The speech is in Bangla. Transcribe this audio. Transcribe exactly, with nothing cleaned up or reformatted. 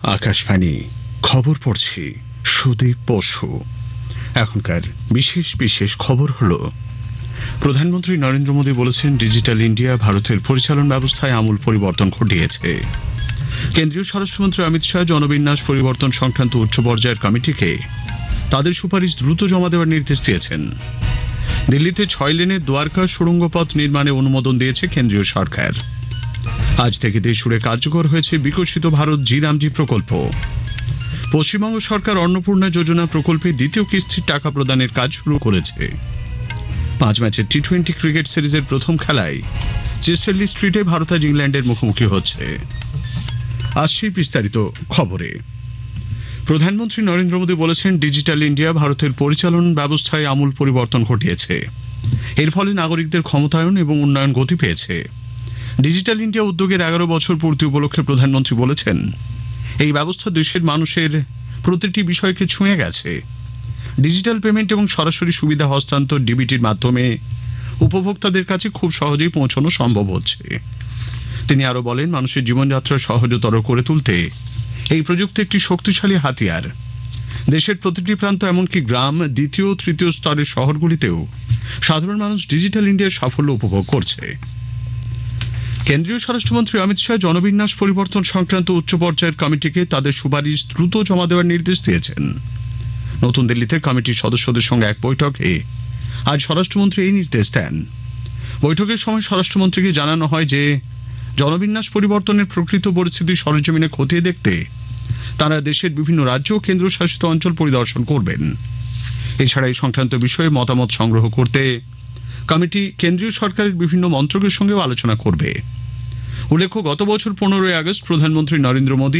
আকাশবাণী খবর পড়ছি সুদীপ বসু। এখনকার বিশেষ বিশেষ খবর হল, প্রধানমন্ত্রী নরেন্দ্র মোদী বলেছেন, ডিজিটাল ইন্ডিয়া ভারতের পরিচালন ব্যবস্থায় আমূল পরিবর্তন ঘটিয়েছে। কেন্দ্রীয় স্বরাষ্ট্রমন্ত্রী অমিত শাহ জনবিন্যাস পরিবর্তন সংক্রান্ত উচ্চ পর্যায়ের কমিটিকে তাদের সুপারিশ দ্রুত জমা দেওয়ার নির্দেশ দিয়েছেন। দিল্লিতে ছয় লেনের দ্বারকা সুড়ঙ্গ পথ নির্মাণে অনুমোদন দিয়েছে কেন্দ্রীয় সরকার। আজ থেকে দেশজুড়ে কার্যকর হয়েছে বিকশিত ভারত জি রামজি প্রকল্প। পশ্চিমবঙ্গ সরকার অন্নপূর্ণা যোজনা প্রকল্পে দ্বিতীয় কিস্তির টাকা প্রদানের কাজ শুরু করেছে। পাঁচ ম্যাচের টি টোয়েন্টি ক্রিকেট সিরিজের প্রথম খেলায় চেস্টারলি স্ট্রিটে ভারত আজ ইংল্যান্ডের মুখোমুখি হচ্ছে। আসছি বিস্তারিত খবরে। প্রধানমন্ত্রী নরেন্দ্র মোদী বলেছেন, ডিজিটাল ইন্ডিয়া ভারতের পরিচালন ব্যবস্থায় আমূল পরিবর্তন ঘটিয়েছে। এর ফলে নাগরিকদের ক্ষমতায়ন এবং উন্নয়ন গতি পেয়েছে। ডিজিটাল ইন্ডিয়া উদ্যোগের এগারো বছর পূর্তি উপলক্ষে প্রধানমন্ত্রী বলেছেন, এই ব্যবস্থা দেশের মানুষের প্রতিটি বিষয়কে ছুঁয়ে গেছে। ডিজিটাল পেমেন্ট এবং সরাসরি সুবিধা হস্তান্তর ডিবিটির মাধ্যমে উপভোক্তাদের কাছে খুব সহজেই পৌঁছানো সম্ভব হচ্ছে। তিনি আরো বলেন, মানুষের জীবনযাত্রা সহজতর করে তুলতে এই প্রযুক্তি একটি শক্তিশালী হাতিয়ার। দেশের প্রতিটি প্রান্ত, এমনকি গ্রাম, দ্বিতীয় তৃতীয় স্তরের শহরগুলিতেও সাধারণ মানুষ ডিজিটাল ইন্ডিয়ার সাফল্য উপভোগ করছে। কেন্দ্রীয় স্বরাষ্ট্রমন্ত্রী অমিত শাহ জনবিন্যাস পরিবর্তন সংক্রান্ত উচ্চ পর্যায়ের কমিটিকে তাদের সুপারিশ দ্রুত জমা দেওয়ার নির্দেশ দিয়েছেন। নতুন দিল্লিতে কমিটির সদস্যদের সঙ্গে এক বৈঠকে আজ স্বরাষ্ট্রমন্ত্রী এই নির্দেশ দেন। বৈঠকের সময় স্বরাষ্ট্রমন্ত্রীকে জানানো হয় যে, জনবিন্যাস পরিবর্তনের প্রকৃত পরিস্থিতি সরেজমিনে খতিয়ে দেখতে তারা দেশের বিভিন্ন রাজ্য ও কেন্দ্রশাসিত অঞ্চল পরিদর্শন করবেন। এছাড়া এই সংক্রান্ত বিষয়ে মতামত সংগ্রহ করতে কমিটি কেন্দ্রীয় সরকারের বিভিন্ন মন্ত্রকের সঙ্গেও আলোচনা করবে। উল্লেখ্য, গত বছর পনেরোই আগস্ট প্রধানমন্ত্রী নরেন্দ্র মোদী